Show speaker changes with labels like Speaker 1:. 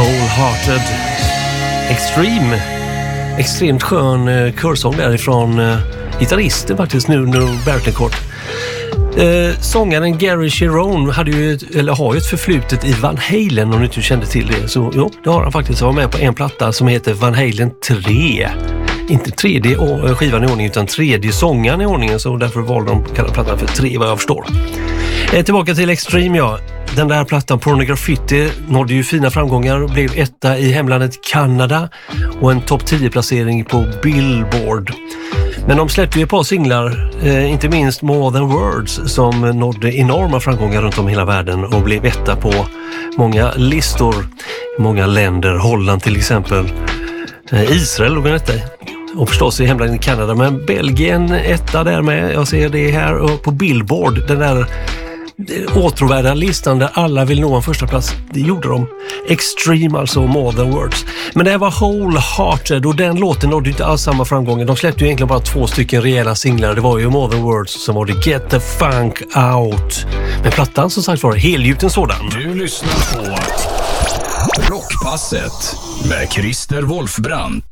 Speaker 1: Wholehearted Extreme. Extremt skön körsång därifrån gitarristen faktiskt, nu Bertencourt. Sångaren Gary Cherone har ju ett förflutet i Van Halen, om du inte kände till det. Så jo, det har han faktiskt. Han var med på en platta som heter Van Halen 3. Inte tredje skivan i ordning utan tredje sångaren i ordningen, så därför valde de kalla plattan för 3 vad jag förstår. Tillbaka till Extreme, ja. Den där plattan Pornography nådde ju fina framgångar och blev etta i hemlandet Kanada och en topp 10-placering på Billboard. Men de släppte ju ett par singlar, inte minst More Than Words, som nådde enorma framgångar runt om hela världen och blev etta på många listor i många länder. Holland till exempel, Israel låg etta i. Och förstås i hemlandet Kanada, men Belgien etta där med. Jag ser det här och på Billboard, den där åtråvärda listan där alla vill nå en första plats. Det gjorde de. Extreme, alltså More Than Words. Men det var Wholehearted och den låten nådde inte alls samma framgångar. De släppte ju egentligen bara 2 stycken rejäla singlar. Det var ju More Than Words som var det Get the Funk Out. Men plattan som sagt var helgjuten sådan.
Speaker 2: Du lyssnar på Rockpasset med Christer Wolfbrand.